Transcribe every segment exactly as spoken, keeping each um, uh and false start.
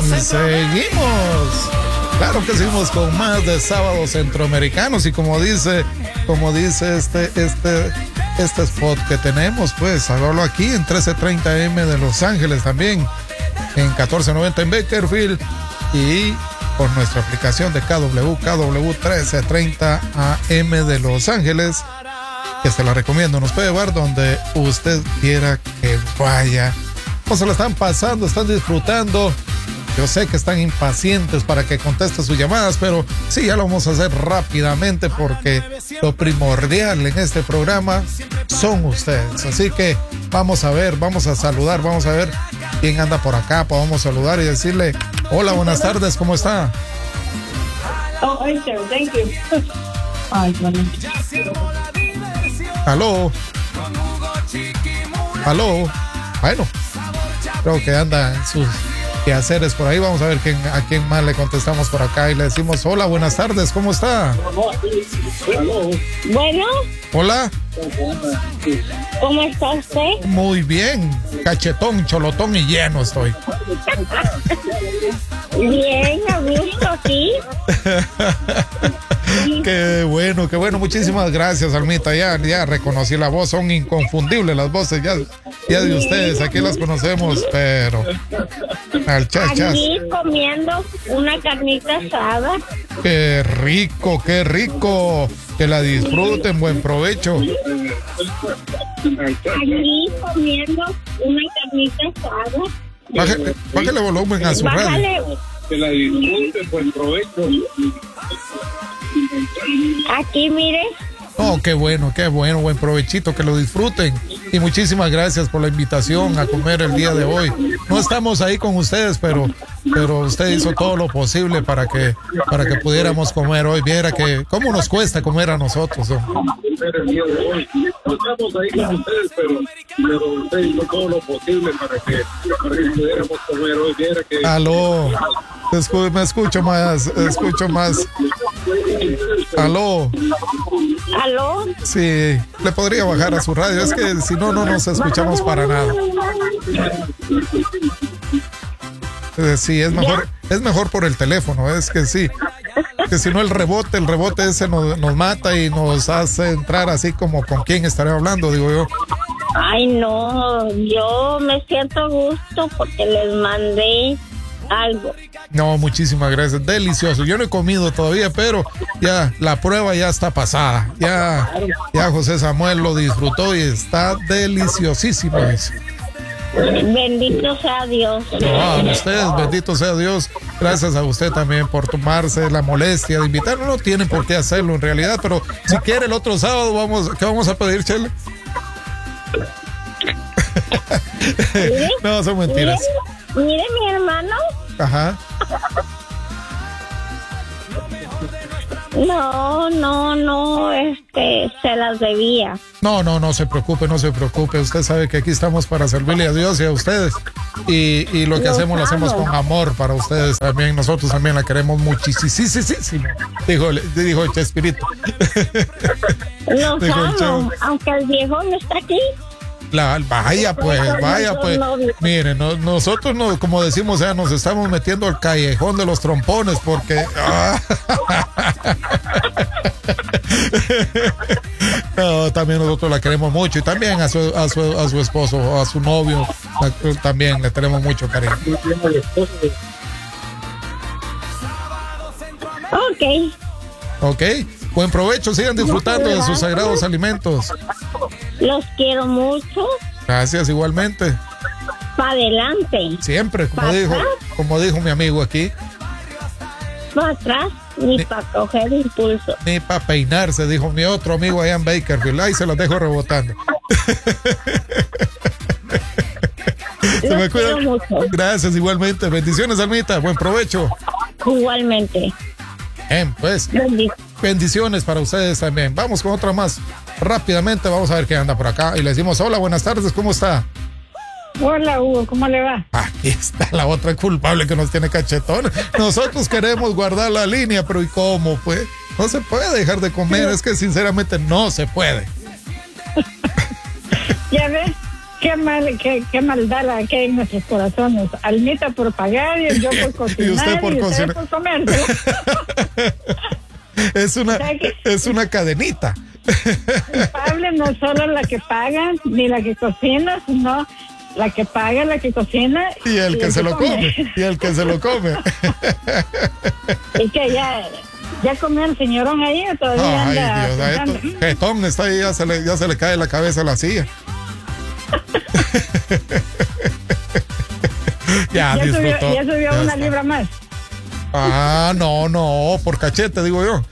Seguimos. Claro que seguimos con más de Sábados Centroamericanos y como dice, como dice este, este, este spot que tenemos, pues, hágalo aquí en trece treinta eme de Los Ángeles también, en catorce noventa en Bakersfield y por nuestra aplicación de K W K W trece treinta A M de Los Ángeles, que se la recomiendo, nos puede llevar donde usted quiera que vaya. ¿Cómo se la están pasando? ¿Están disfrutando? Yo sé que están impacientes para que conteste sus llamadas, pero sí, ya lo vamos a hacer rápidamente porque lo primordial en este programa son ustedes. Así que vamos a ver, vamos a saludar, vamos a ver quién anda por acá. Podemos saludar y decirle, hola, buenas tardes, ¿cómo está? Oh, sir, thank you. Ay, bueno. Aló. Aló. Bueno, creo que anda en sus quehaceres por ahí. Vamos a ver quién, a quién más le contestamos por acá y le decimos, hola, buenas tardes, ¿cómo está? Bueno. Hola. ¿Cómo está usted? Muy bien, cachetón, cholotón y lleno estoy. Bien, a gusto, sí. Qué bueno, qué bueno, muchísimas gracias, Almita, ya, ya reconocí la voz, son inconfundibles las voces ya, ya de ustedes, aquí las conocemos, pero al chachas. Aquí comiendo una carnita asada. Qué rico, qué rico, que la disfruten, buen provecho. Aquí comiendo una carnita asada. Bájale, bájale volumen a su Bájale. radio. Que la disfruten, buen provecho. Aquí, mire. Oh, qué bueno, qué bueno, buen provechito, que lo disfruten. Y muchísimas gracias por la invitación a comer el día de hoy. No estamos ahí con ustedes, pero, pero usted hizo todo lo posible para que, para que pudiéramos comer hoy. Viera que, ¿cómo nos cuesta comer a nosotros? ¿No? El día de hoy. No estamos ahí con ustedes, pero, pero usted hizo todo lo posible para que, para que pudiéramos comer hoy. Viera que... Aló, Escu- me escucho más, escucho más. Aló. ¿Aló? Sí, le podría bajar a su radio, es que si no, no nos escuchamos para nada. Eh, sí, es mejor, es mejor por el teléfono, es que sí. Que si no el rebote, el rebote ese nos, nos mata y nos hace entrar así como con quién estaré hablando, digo yo. Ay, no, yo me siento a gusto porque les mandé algo. No, muchísimas gracias, delicioso. Yo no he comido todavía, pero ya la prueba ya está pasada. Ya, ya José Samuel lo disfrutó y está deliciosísimo. Bendito sea Dios. No, a ustedes, bendito sea Dios. Gracias a usted también por tomarse la molestia de invitarnos. No tienen por qué hacerlo en realidad, pero si quiere el otro sábado, vamos, ¿qué vamos a pedir, Chele? No, son mentiras. Mire, mire mi hermano. Ajá. No, no, no, este, se las debía. No, no, no se preocupe, no se preocupe. Usted sabe que aquí estamos para servirle a Dios y a ustedes. Y, y lo que Los hacemos lo hacemos amo. con amor para ustedes también. Nosotros también la queremos muchísimo. Dijo, dijo Chespirito. Los Dijo el amo, chavo. aunque el viejo no está aquí. La, vaya pues, vaya pues. Miren, no, nosotros no, como decimos, ya nos estamos metiendo al callejón de los trompones porque... ah. No, también nosotros la queremos mucho y también a su, a su, a su esposo, a su novio, la, también le tenemos mucho cariño. Ok. Ok, buen provecho, sigan disfrutando de sus sagrados alimentos. Los quiero mucho. Gracias, igualmente. Para adelante. Siempre, como Pa' dijo, atrás. como dijo mi amigo aquí, Para atrás, ni Ni- para coger impulso. ni para peinarse, dijo mi otro amigo allá en Bakersfield. Ahí se los dejo rebotando. Se Los me cuida. quiero mucho. Gracias, igualmente. Bendiciones, Almita. Buen provecho. Igualmente. Bien, pues, Bendiciones. bendiciones para ustedes también. Vamos con otra más. Rápidamente, vamos a ver qué anda por acá. Y le decimos, hola, buenas tardes, ¿cómo está? Hola, Hugo, ¿cómo le va? Aquí está la otra culpable que nos tiene cachetón. Nosotros queremos guardar la línea, pero ¿y cómo? Pues no se puede dejar de comer, es que sinceramente no se puede. Ya ve, qué mal, qué, qué maldad la que hay en nuestros corazones. Almita por pagar y yo por cocinar y usted por y cocinar. usted por comérselo. Es una, O sea que- es una cadenita. Culpable no solo la que paga ni la que cocina, sino la que paga, la que cocina Y el que se lo come. Y el que se lo come. Y que ya, ya comió el señorón ahí o todavía Ay, anda Dios, pensando, esto, jetón está ahí, ya se, le, ya se le cae la cabeza a la silla. ya, ya subió, disfrutó. ya subió Ya una está. libra más. Ah, no, no, por cachete, digo yo.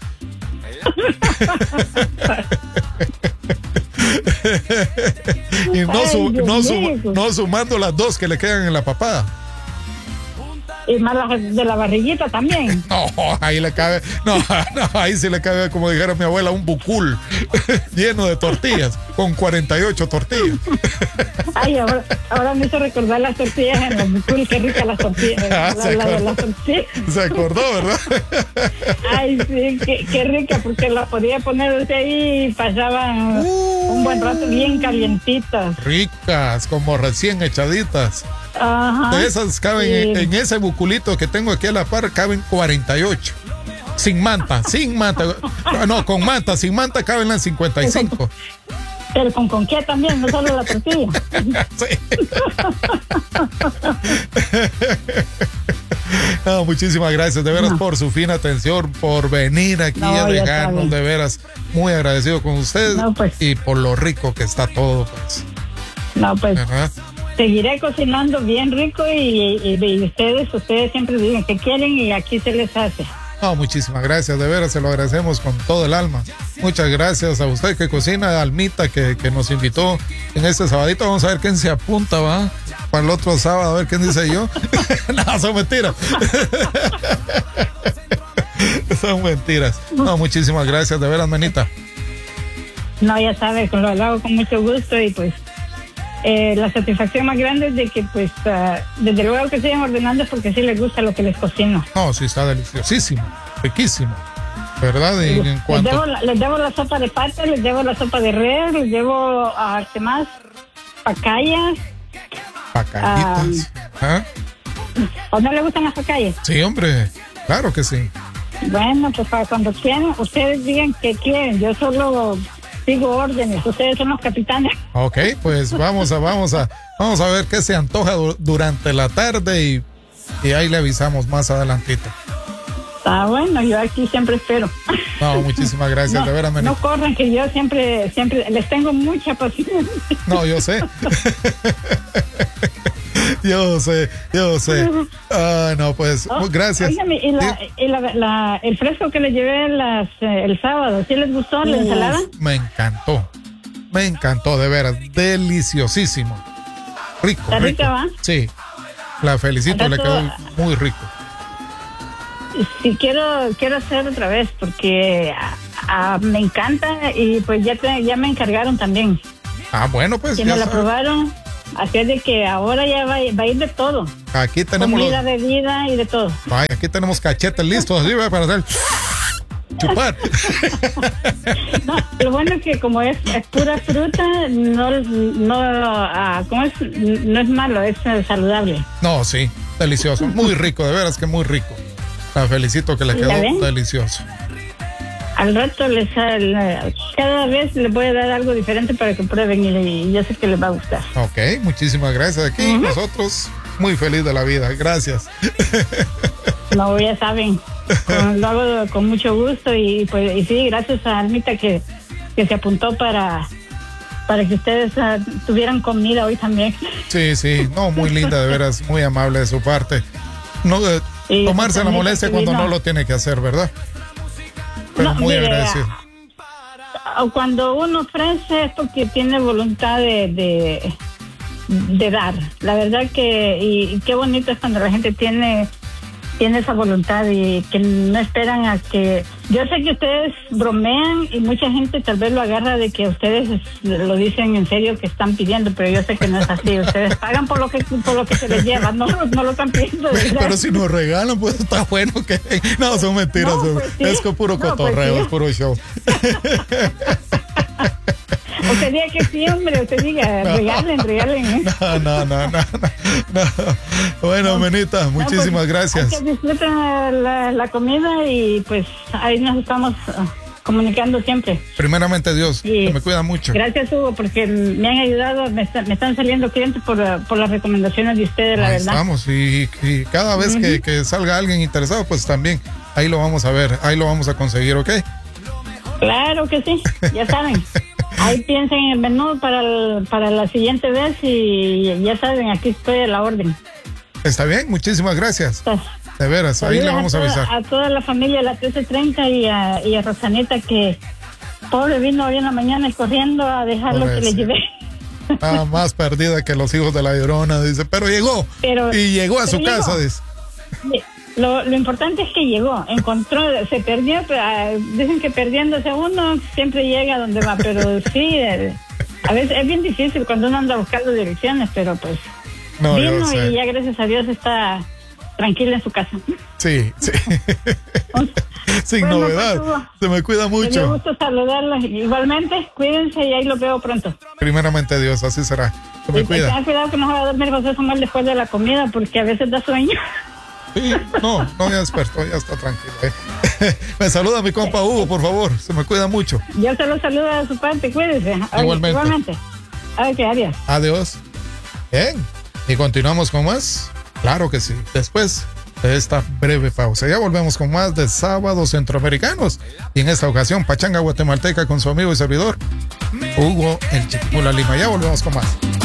y no, Ay, su- Dios no, su- mío. no sumando las dos que le quedan en la papada. Y más la de la barriguita también. No, ahí le cabe, no, no, ahí sí le cabe, como dijera mi abuela, un bucul lleno de tortillas, con cuarenta y ocho tortillas. Ay, ahora, ahora me hizo recordar las tortillas en los bucul, qué rica las tortillas. Ah, La, se la de acordó. las tortillas. Se acordó, ¿verdad? Ay, sí, qué, qué rica, porque la podía poner usted ahí y pasaban un buen rato bien calientitas. Ricas, como recién echaditas. Ajá. De esas caben Sí. en, en ese buculito que tengo aquí a la par, caben cuarenta y ocho. Sin manta, sin manta. No, con manta, sin manta caben las cincuenta y cinco. Pero con con qué también, no solo la tortilla. Sí. No, muchísimas gracias de veras No. por su fina atención, por venir aquí No, a ya dejarnos, saben. de veras muy agradecido con usted No, pues. y por lo rico que está todo, pues. No, pues ¿Verdad? seguiré cocinando bien rico y, y, y ustedes, ustedes siempre digan que quieren y aquí se les hace. No, muchísimas gracias, de veras se lo agradecemos con todo el alma. Muchas gracias a usted que cocina, a Almita que, que nos invitó en este sabadito. Vamos a ver quién se apunta, va, para el otro sábado, a ver quién dice yo. No, son mentiras. Son mentiras. No, muchísimas gracias, de veras, manita. No, ya sabes, lo hago con mucho gusto y pues eh, la satisfacción más grande es de que pues uh, desde luego que sigan ordenando porque sí les gusta lo que les cocino. No, sí está deliciosísimo, riquísimo, ¿verdad? Y en Les cuanto... debo, la- les debo la sopa de pata, les debo la sopa de res, les debo a ¿qué más? Pacayas. Pacallitas. ¿Ah? ¿O no le gustan las pacayas? Sí, hombre, claro que sí. Bueno, pues para cuando quieran, ustedes digan que quieren. Yo solo sigo órdenes. Ustedes son los capitanes. Ok, pues vamos a, vamos a, vamos a ver qué se antoja du- durante la tarde y, y ahí le avisamos más adelantito. Está bueno, yo aquí siempre espero. No, muchísimas gracias, No, de veras, no manita. corran, que yo siempre, siempre les tengo mucha paciencia. No, yo sé. Yo sé, yo sé. Ah, no, pues, Oh, gracias. óigame, y, la, Sí. y la, la- el fresco que les llevé las, eh, el sábado, ¿sí les gustó la Uf, ensalada? me encantó. Me encantó, de veras. Deliciosísimo. Rico. Está rico. rica, ¿va? Sí. La felicito, Al le rato- quedó muy rico. Sí, quiero, quiero hacer otra vez porque ah, ah, me encanta y pues ya, te- ya me encargaron también. Ah, bueno, pues Que ya me la sabe. probaron. Así es de que ahora ya va, va a ir de todo. Aquí tenemos Comida, los, bebida y de todo. vaya, aquí tenemos cachetes listos así, ¿ve? Para hacer chupar. No, lo bueno es que como es, es pura fruta, no, no, ah, ¿cómo es? No es malo, es eh, saludable. No, sí, delicioso. Muy rico, de veras que muy rico. La felicito que le ¿Ya quedó ven? delicioso. Al rato les eh, cada vez les voy a dar algo diferente para que prueben y, y yo sé que les va a gustar. Ok, muchísimas gracias. Aquí Ujú. nosotros muy feliz de la vida. Gracias. No, ya saben, con- lo hago con mucho gusto y pues y sí, gracias a Almita que, que se apuntó para, para que ustedes ah, tuvieran comida hoy también. Sí, sí, no, muy linda, de veras, muy amable de su parte. No, eh, Sí, tomarse la totalmente, molestia sí, cuando no no. lo tiene que hacer, ¿verdad? Pero No, muy mire, agradecido. ah, Cuando uno ofrece es porque tiene voluntad de, de, de dar. La verdad que, y, y qué bonito es cuando la gente tiene, tiene esa voluntad y que no esperan a que... Yo sé que ustedes bromean y mucha gente tal vez lo agarra de que ustedes es- lo dicen en serio que están pidiendo, pero yo sé que no es así. Ustedes pagan por lo que por lo que se les lleva, no, no lo están pidiendo. de verdad. Pero si nos regalan, pues está bueno que... No, son mentiras. No, son- pues sí. Es que puro No, pues cotorreo, sí. es puro show. Usted diga que sí, hombre, usted diga, no. regalen, regalen. ¿eh? No, no, no, no, no, no. Bueno, no. Menita, muchísimas no, pues, gracias. Hay que disfruten la, la comida y pues ahí nos estamos comunicando siempre. Primeramente Dios, y que me cuida mucho. Gracias, Hugo, porque me han ayudado, me, está, me están saliendo clientes por, por las recomendaciones de ustedes, la ahí verdad. Estamos, y, y cada vez uh-huh. que, que salga alguien interesado, pues también ahí lo vamos a ver, ahí lo vamos a conseguir, ¿ok? Claro que sí, ya saben. Ahí piensen en el menú para, el, para la siguiente vez y ya saben, aquí estoy a la orden. Está bien, muchísimas gracias. Estás. De veras, ahí le vamos a, toda, a avisar. A toda la familia de la trece treinta y a, y a Rosanita, que pobre vino hoy en la mañana corriendo a dejar lo que le llevé. Ah, más perdida que los hijos de la Llorona, dice, pero llegó. Pero, y llegó a su llegó. casa, dice. Lo, lo importante es que llegó, encontró, se perdió, pero, dicen que perdiéndose uno siempre llega a donde va, pero sí, a veces es bien difícil cuando uno anda buscando direcciones, pero pues no, vino y ya gracias a Dios está tranquila en su casa. Sí, sí. Sin bueno, novedad. Pues, se me cuida mucho. Me dio gusto saludarlos. Igualmente, cuídense y ahí los veo pronto. Primeramente Dios, así será. Se me y cuida. Ten cuidado que no vaya a dormir José Samuel después de la comida, porque a veces da sueño. Sí, no, no, ya despertó, ya está tranquilo. ¿eh? Me saluda mi compa Hugo, por favor. Se me cuida mucho. Yo se lo saludo de su parte, cuídense. Igualmente. Igualmente. Ok, adiós. Adiós. Bien. Y continuamos con más. Claro que sí. Después de esta breve pausa. Ya volvemos con más de Sábados Centroamericanos. Y en esta ocasión, Pachanga Guatemalteca con su amigo y servidor, Hugo el Chiquimula Lima. Ya volvemos con más.